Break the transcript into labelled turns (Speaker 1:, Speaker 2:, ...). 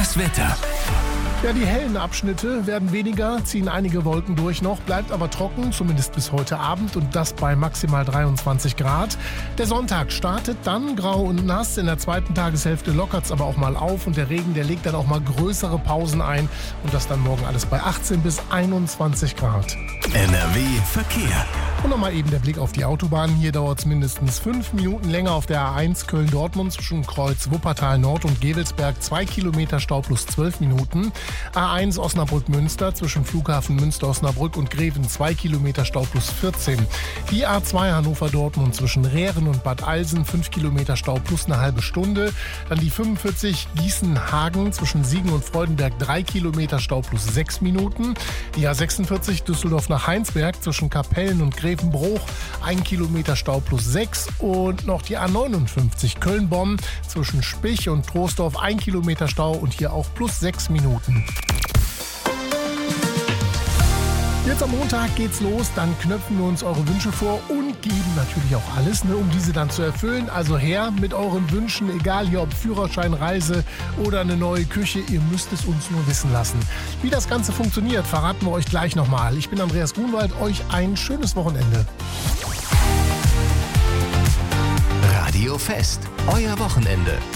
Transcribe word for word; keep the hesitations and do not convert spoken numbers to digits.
Speaker 1: Das Wetter.
Speaker 2: Ja, die hellen Abschnitte werden weniger, ziehen einige Wolken durch noch, bleibt aber trocken, zumindest bis heute Abend und das bei maximal dreiundzwanzig Grad. Der Sonntag startet dann grau und nass, in der zweiten Tageshälfte lockert es aber auch mal auf und der Regen, der legt dann auch mal größere Pausen ein und das dann morgen alles bei achtzehn bis einundzwanzig Grad.
Speaker 1: N R W Verkehr.
Speaker 2: Und nochmal eben der Blick auf die Autobahn. Hier dauert es mindestens fünf Minuten länger auf der A eins Köln-Dortmund zwischen Kreuz Wuppertal Nord und Gevelsberg. Zwei Kilometer Stau plus zwölf Minuten. A eins Osnabrück-Münster zwischen Flughafen Münster-Osnabrück und Greven. Zwei Kilometer Stau plus vierzehn. Die A zwei Hannover-Dortmund zwischen Rehren und Bad Eilsen. Fünf Kilometer Stau plus eine halbe Stunde. Dann die fünfundvierzig Gießen-Hagen zwischen Siegen und Freudenberg. Drei Kilometer Stau plus sechs Minuten. Die A sechsundvierzig Düsseldorf nach Heinsberg zwischen Kapellen und Grevenbruch, ein Kilometer Stau plus sechs und noch die A neunundfünfzig Köln-Bonn zwischen Spich und Troisdorf, ein Kilometer Stau und hier auch plus sechs Minuten. Jetzt am Montag geht's los, dann knöpfen wir uns eure Wünsche vor und geben natürlich auch alles, ne, um diese dann zu erfüllen. Also her mit euren Wünschen, egal hier ob Führerschein, Reise oder eine neue Küche, ihr müsst es uns nur wissen lassen. Wie das Ganze funktioniert, verraten wir euch gleich nochmal. Ich bin Andreas Grunwald, euch ein schönes Wochenende.
Speaker 1: Radio Fest, euer Wochenende.